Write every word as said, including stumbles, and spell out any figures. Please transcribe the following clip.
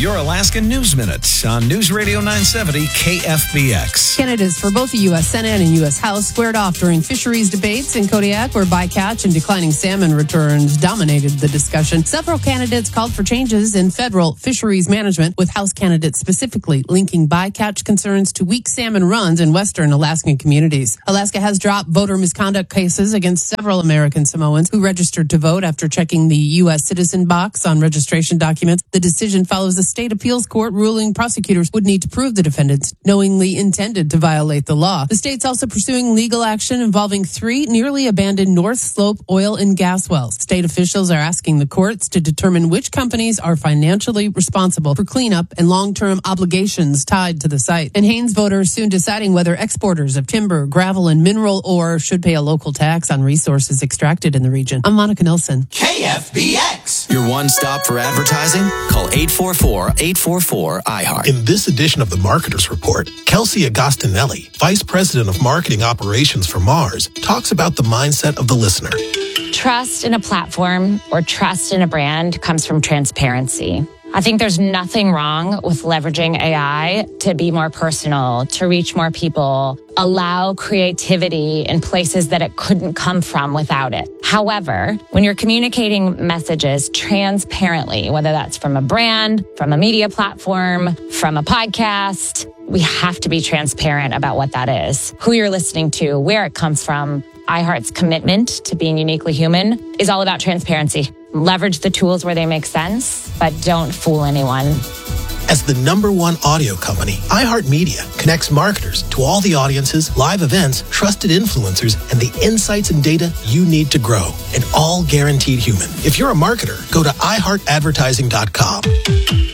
Your Alaska News Minute on News Radio nine seventy K F B X. Candidates for both the U S Senate and U S House squared off during fisheries debates in Kodiak, where bycatch and declining salmon returns dominated the discussion. Several candidates called for changes in federal fisheries management, with House candidates specifically linking bycatch concerns to weak salmon runs in western Alaskan communities. Alaska has dropped voter misconduct cases against several American Samoans who registered to vote after checking the U S citizen box on registration documents. The decision follows the state appeals court ruling prosecutors would need to prove the defendants knowingly intended to violate the law. The state's also pursuing legal action involving three nearly abandoned North Slope oil and gas wells. State officials are asking the courts to determine which companies are financially responsible for cleanup and long-term obligations tied to the site. And Haines voters soon deciding whether exporters of timber, gravel, and mineral ore should pay a local tax on resources extracted in the region. I'm Monica Nilsson. K F B X. Your one stop for advertising? Call eight four four, eight four four, I heart. In this edition of the Marketers Report, Kelsey Agostinelli, Vice President of Marketing Operations for Mars, talks about the mindset of the listener. Trust in a platform or trust in a brand comes from transparency. I think there's nothing wrong with leveraging A I to be more personal, to reach more people, allow creativity in places that it couldn't come from without it. However, when you're communicating messages transparently, whether that's from a brand, from a media platform, from a podcast, we have to be transparent about what that is, who you're listening to, where it comes from. iHeart's commitment to being uniquely human is all about transparency. Leverage the tools where they make sense, but don't fool anyone. As the number one audio company, iHeartMedia connects marketers to all the audiences, live events, trusted influencers, and the insights and data you need to grow, and all guaranteed human. If you're a marketer, go to i heart advertising dot com.